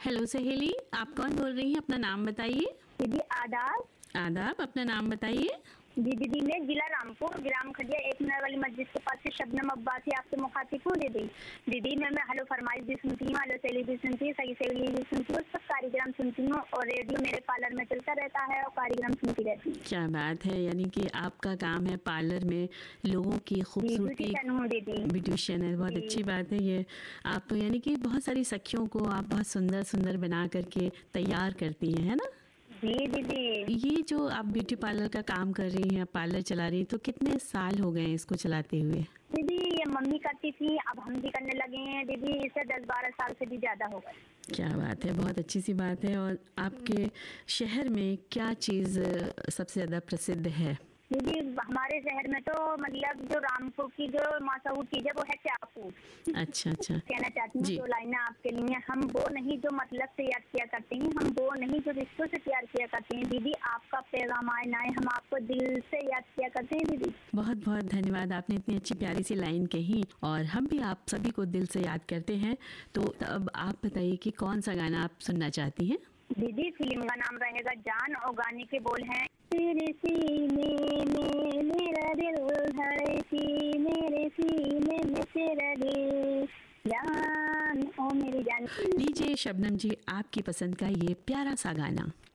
Hello सहेली, आप कौन बोल रही हैं? अपना नाम बताइए। दीदी आदाब। आदाब, अपना नाम बताइए। जी दीदी, मैं जिला रामपुर ग्राम खदिया एक नगर वाली मस्जिद के पास से शबनम अब्बासी आपसे मुखातिब हूँ दीदी। दीदी मैं हेलो फरमाइश भी सुनती हूँ, हेलो सहेली भी सुनती हूँ, सही सहेली भी सुनती हूँ, सब कार्यक्रम सुनती हूँ और रेडियो मेरे पार्लर में चलता रहता है और कार्यक्रम सुनती रहती हूँ। क्या बात है, यानी कि आपका काम है पार्लर में लोगों की खूबसूरती ब्यूटिशियन हूँ दीदी। ब्यूटिशियन है, बहुत जी। अच्छी बात है ये। आप यानी कि बहुत सारी सखियों को आप बहुत सुंदर सुंदर बना करके तैयार करती हैं, है ना? जी दीदी। ये जो आप ब्यूटी पार्लर का काम कर रही हैं, पार्लर चला रही हैं, तो कितने साल हो गए हैं इसको चलाते हुए? दीदी ये मम्मी करती थी, अब हम भी करने लगे हैं दीदी, इसे 10-12 साल से भी ज्यादा हो गए। क्या बात है, बहुत अच्छी सी बात है। और आपके शहर में क्या चीज़ सबसे ज़्यादा प्रसिद्ध है? दीदी हमारे शहर में तो मतलब जो रामपुर की जो मशहूर चीज है वो है चाकू। अच्छा अच्छा। कहना चाहती हूँ जी। जो लाइनें आपके लिए, हम वो नहीं जो मतलब से याद किया करते हैं, हम वो नहीं जो रिश्तों से प्यार किया करते हैं दीदी, आपका पैगाम आए ना आए हम आपको दिल से याद किया करते हैं दीदी। बहुत बहुत धन्यवाद, आपने इतनी अच्छी प्यारी सी लाइन कही और हम भी आप सभी को दिल से याद करते हैं। तो अब आप बताइए कि कौन सा गाना आप सुनना चाहती हैं? दीदी फिल्म का नाम रहेगा जान और गाने के बोल हैं, तेरे सीने में मेरा दिल धड़की, मेरे सीने में तेरा दिल, जान ओ मेरी जान। लीजिए शबनम जी, आपकी पसंद का ये प्यारा सा गाना।